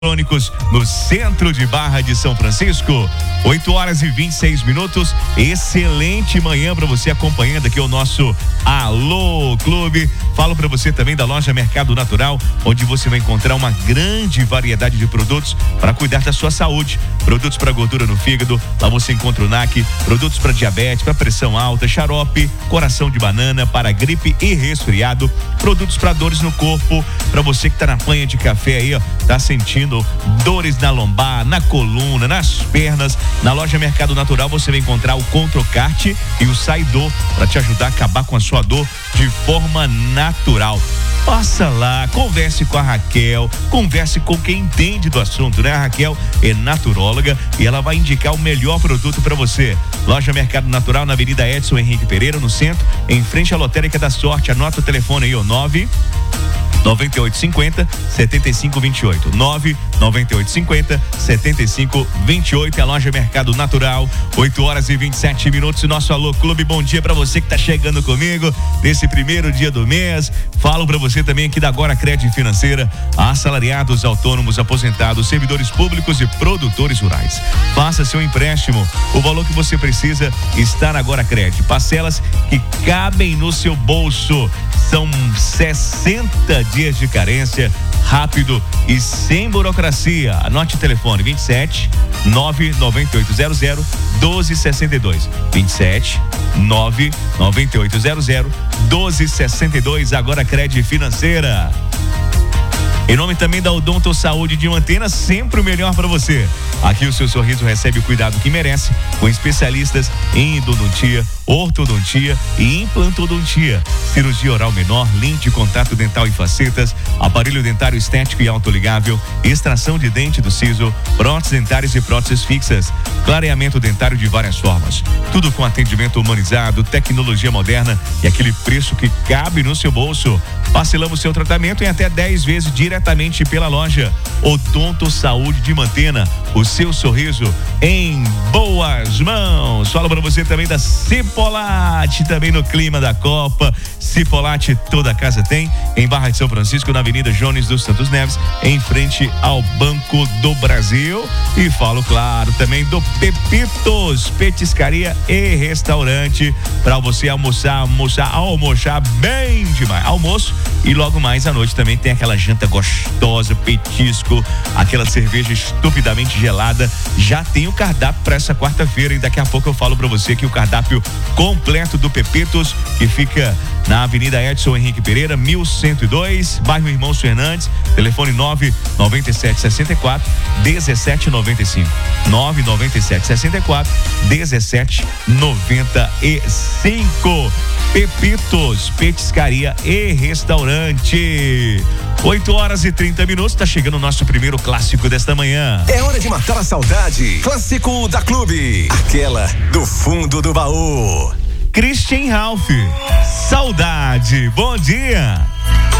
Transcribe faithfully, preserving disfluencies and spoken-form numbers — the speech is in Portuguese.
eletrônicos no centro de Barra de São Francisco. oito horas e vinte e seis minutos. Excelente manhã para você acompanhando aqui o nosso Alô Clube. Falo para você também da loja Mercado Natural, onde você vai encontrar uma grande variedade de produtos para cuidar da sua saúde. Produtos para gordura no fígado, lá você encontra o N A C, produtos para diabetes, para pressão alta, xarope, coração de banana, para gripe e resfriado, produtos para dores no corpo, para você que tá na panha de café aí, ó, tá sentindo dores na lombar, na coluna, nas pernas. Na loja Mercado Natural você vai encontrar o Controcart e o Saidor para te ajudar a acabar com a sua dor de forma natural. Passa lá, converse com a Raquel, converse com quem entende do assunto, né? A Raquel é naturóloga e ela vai indicar o melhor produto para você. Loja Mercado Natural na Avenida Edson Henrique Pereira, no centro, em frente à Lotérica da Sorte. Anota o telefone aí, ó, nove nove oito cinco zero, sete cinco dois oito. nove nove oito cinco zero, sete cinco dois oito. É a loja Mercado Natural. oito horas e vinte e sete minutos. Nosso Alô Clube, bom dia pra você que tá chegando comigo nesse primeiro dia do mês. Falo pra você também aqui da Agora Crédito Financeira, assalariados, autônomos, aposentados, servidores públicos e produtores rurais. Faça seu empréstimo. O valor que você precisa está na Agora Crédito. Parcelas que cabem no seu bolso. São sessenta dias de carência, rápido e sem burocracia. Anote o telefone vinte e sete, nove nove oito zero zero, doze sessenta e dois. vinte e sete, nove nove oito zero zero, doze sessenta e dois. Agora Crédito Financeira. Em nome também da Odonto Saúde de Mantena, sempre o melhor para você. Aqui o seu sorriso recebe o cuidado que merece, com especialistas em endodontia, ortodontia e implantodontia, cirurgia oral menor, lente, contato dental e facetas, aparelho dentário estético e autoligável, extração de dente do siso, próteses dentárias e próteses fixas, clareamento dentário de várias formas. Tudo com atendimento humanizado, tecnologia moderna e aquele preço que cabe no seu bolso. Parcelamos seu tratamento em até dez vezes diretamente pela loja. Odonto Saúde de Mantena, o seu sorriso em boas mãos. Falo para você também da Cipolate, também no clima da Copa. Cipolate toda casa tem, em Barra de São Francisco, na Avenida Jones dos Santos Neves, em frente ao Banco do Brasil. E falo, claro, também do Pepitos, petiscaria e restaurante, para você almoçar, almoçar, almoçar bem demais. Almoço e logo mais à noite também tem aquela janta gostosa, petisco, aquela cerveja estupidamente gelada. Já tem o cardápio para essa quarta-feira e daqui a pouco eu falo para você que o cardápio completo do Pepitos, que fica na Avenida Edson Henrique Pereira, mil cento e dois, bairro Irmãos Fernandes, telefone nove nove sete seis quatro, um sete nove cinco, nove nove sete seis quatro, um sete nove cinco. Pepitos, petiscaria e restaurante. oito horas e trinta minutos, tá chegando o nosso primeiro clássico desta manhã. É hora de matar a saudade. Clássico da Clube, aquela do fundo do baú. Christian Ralph, saudade, bom dia.